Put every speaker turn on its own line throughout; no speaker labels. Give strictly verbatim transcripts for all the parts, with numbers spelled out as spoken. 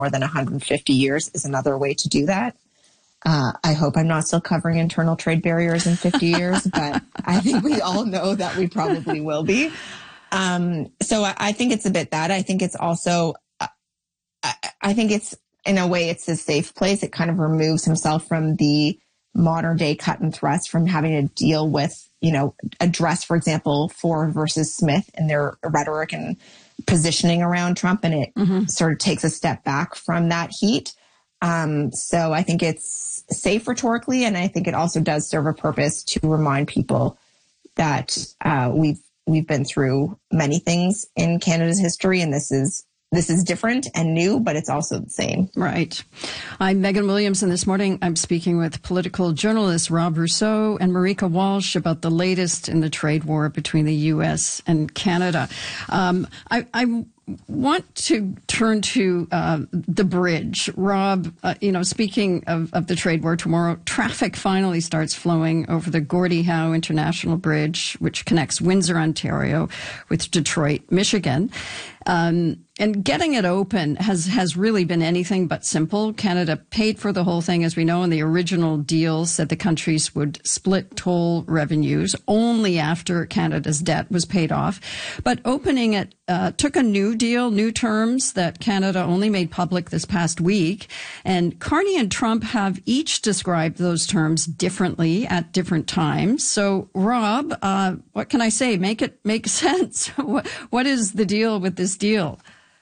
more than one hundred fifty years is another way to do that. Uh, I hope I'm not still covering internal trade barriers in fifty years, but I think we all know that we probably will be. Um, so I, I think it's a bit that. I think it's also, uh, I, I think it's, in a way, it's a safe place. It kind of removes himself from the modern day cut and thrust, from having to deal with, you know, address, for example, Ford versus Smith and their rhetoric and positioning around Trump. And it mm-hmm. sort of takes a step back from that heat. Um, so I think it's safe rhetorically, and I think it also does serve a purpose to remind people that uh, we've we've been through many things in Canada's history, and this is this is different and new, but it's also the same.
Right. I'm Megan Williams, and this morning I'm speaking with political journalists Rob Rousseau and Marika Walsh about the latest in the trade war between the U S and Canada. Um, I, I want to turn to uh, the bridge. Rob, uh, you know, speaking of, of the trade war, tomorrow traffic finally starts flowing over the Gordie Howe International Bridge, which connects Windsor, Ontario with Detroit, Michigan. Um, and getting it open has, has really been anything but simple. Canada paid for the whole thing, as we know, and the original deal said the countries would split toll revenues only after Canada's debt was paid off. But opening it uh, took a new deal, new terms that Canada only made public this past week. And Carney and Trump have each described those terms differently at different times. So, Rob, uh, what can I say? Make it make sense. what, what is the deal with this deal?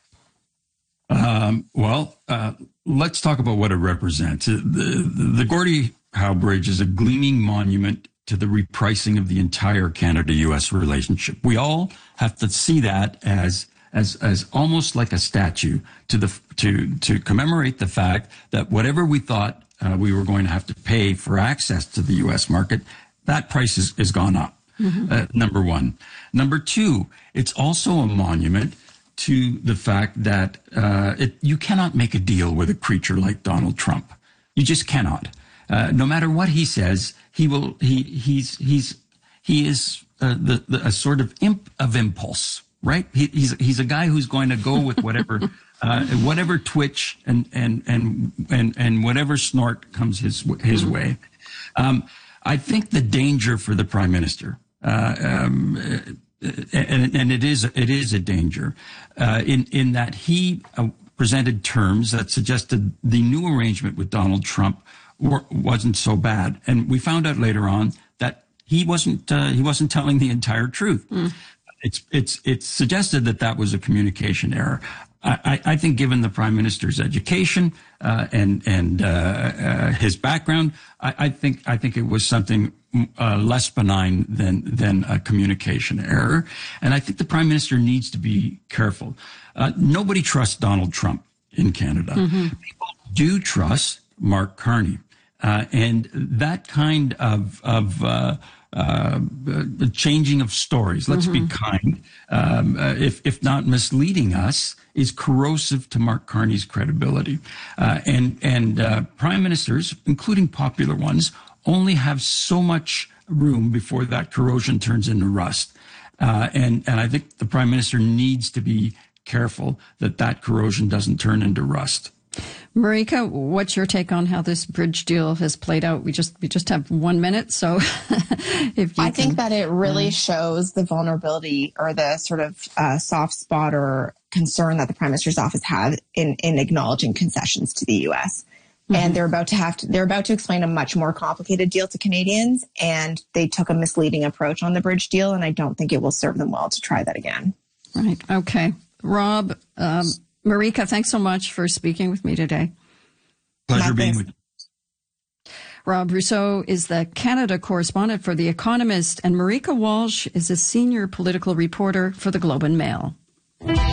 Um, well, uh, let's talk about what it represents. The, the, the Gordie Howe Bridge is a gleaming monument to the repricing of the entire Canada-U S relationship. We all have to see that as as as almost like a statue to the to to commemorate the fact that whatever we thought uh, we were going to have to pay for access to the U S market, that price is, is gone up. Mm-hmm. Uh, number one. Number two, it's also a monument to the fact that uh, it, you cannot make a deal with a creature like Donald Trump. You just cannot. Uh, no matter what he says, he will. He he's he's he is uh, the, the a sort of imp of impulse, right? He, he's he's a guy who's going to go with whatever uh, whatever twitch and and and and and whatever snort comes his his mm-hmm. way. Um, I think the danger for the Prime Minister. Uh, um, And, and it is it is a danger uh, in in that he uh, presented terms that suggested the new arrangement with Donald Trump were, wasn't so bad, and we found out later on that he wasn't uh, he wasn't telling the entire truth. Mm. It's it's it's suggested that that was a communication error. I, I think, given the Prime Minister's education uh, and and uh, uh, his background, I, I think I think it was something uh, less benign than than a communication error. And I think the Prime Minister needs to be careful. Uh, nobody trusts Donald Trump in Canada. Mm-hmm. People do trust Mark Carney, uh, and that kind of of uh, Uh, the changing of stories, let's mm-hmm. be kind, um, uh, if if not misleading us, is corrosive to Mark Carney's credibility. Uh, and and uh, prime ministers, including popular ones, only have so much room before that corrosion turns into rust. Uh, and and I think the Prime Minister needs to be careful that that corrosion doesn't turn into rust.
Marika, what's your take on how this bridge deal has played out? We just we just have one minute, so if you
I
can,
think that it really
uh,
shows the vulnerability or the sort of uh, soft spot or concern that the Prime Minister's office had in in acknowledging concessions to the U S. Mm-hmm. And they're about to have to they're about to explain a much more complicated deal to Canadians, and they took a misleading approach on the bridge deal, and I don't think it will serve them well to try that again.
Right. Okay, Rob. Um, Marika, thanks so much for speaking with me today.
Pleasure being with you.
Rob Rousseau is the Canada correspondent for The Economist, and Marika Walsh is a senior political reporter for the Globe and Mail.